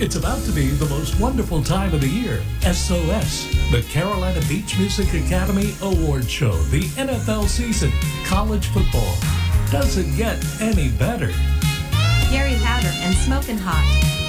It's about to be the most wonderful time of the year. SOS, the Carolina Beach Music Academy Award Show, the NFL season, college football. Doesn't get any better. Gary Louder and Smokin' Hot.